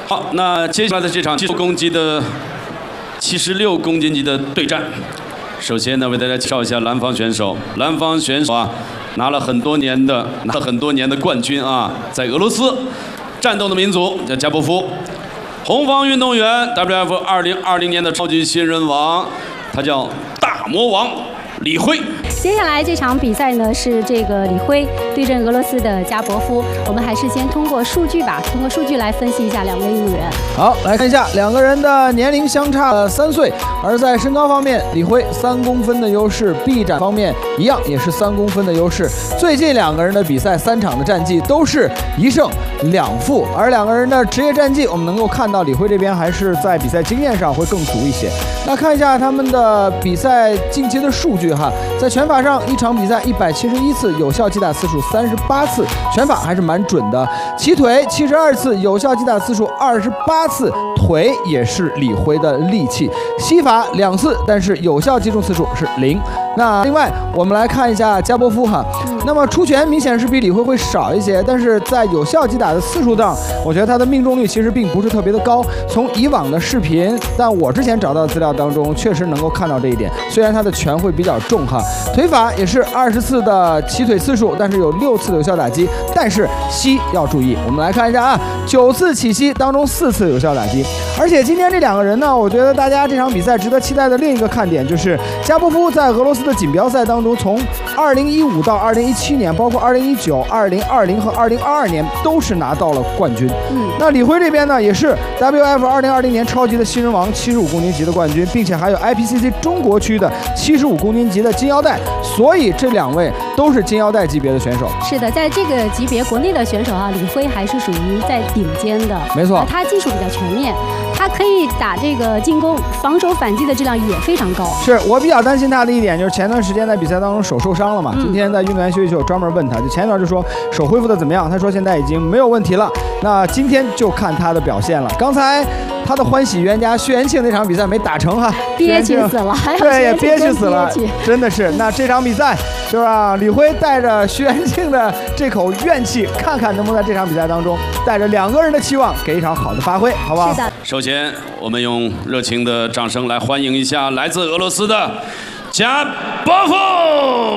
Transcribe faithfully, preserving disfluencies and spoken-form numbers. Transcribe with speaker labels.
Speaker 1: 好，那接下来的这场技术攻击的七十六公斤级的对战，首先呢，为大家介绍一下蓝方选手。蓝方选手啊，拿了很多年的拿了很多年的冠军啊，在俄罗斯战斗的民族叫加波夫。红方运动员 W F 二零二零年的超级新人王，他叫大魔王李辉。
Speaker 2: 接下来这场比赛呢是这个李辉对阵俄罗斯的加博夫。我们还是先通过数据吧，通过数据来分析一下两位运动员。
Speaker 3: 好，来看一下两个人的年龄相差了三岁，而在身高方面，李辉三公分的优势，臂展方面一样也是三公分的优势。最近两个人的比赛三场的战绩都是一胜两负，而两个人的职业战绩，我们能够看到李辉这边还是在比赛经验上会更足一些。那看一下他们的比赛近期的数据哈，在拳法上，一场比赛一百七十一次，有效击打次数三十八次，拳法还是蛮准的。齐腿七十二次，有效击打次数二十八次，腿也是李辉的利器。膝法两次，但是有效击中次数是零。那另外我们来看一下加波夫哈，那么出拳明显是比李辉会少一些，但是在有效击打的次数上，我觉得他的命中率其实并不是特别的高。从以往的视频，但我之前找到的资料当中，确实能够看到这一点。虽然他的拳会比较重哈，腿法也是二十次的起腿次数，但是有六次的有效打击，但是膝要注意。我们来看一下啊，九次起膝当中四次有效打击。而且今天这两个人呢，我觉得大家这场比赛值得期待的另一个看点就是加波夫在俄罗斯的锦标赛当中，从二零一五到二零一七年，包括二零一九、二零二零和二零二二年都是拿到了冠军。嗯，那李辉这边呢，也是 W F 二零二零年超级的新人王七十五公斤级的冠军，并且还有 I P C C 中国区的七十五公斤级的金腰带，所以这两位都是金腰带级别的选手。
Speaker 2: 是的，在这个级别，国内的选手啊，李辉还是属于在顶尖的。
Speaker 3: 没错，
Speaker 2: 他技术比较全面，他可以打这个进攻，防守反击的质量也非常高。
Speaker 3: 是我比较担心他的一点就是前段时间在比赛当中手受伤了嘛，
Speaker 2: 嗯、
Speaker 3: 今天在运动员休息室我专门问他，就前一段就说手恢复的怎么样，他说现在已经没有问题了。那今天就看他的表现了。刚才他的欢喜冤家薛元庆那场比赛没打成哈，
Speaker 2: 憋屈死了，
Speaker 3: 对，也憋屈死了，真的是。那这场比赛就让李辉带着薛元庆的这口怨气，看看能不能在这场比赛当中带着两个人的期望给一场好的发挥，好不好？
Speaker 2: 是的。
Speaker 1: 首先，我们用热情的掌声来欢迎一下来自俄罗斯的加波夫。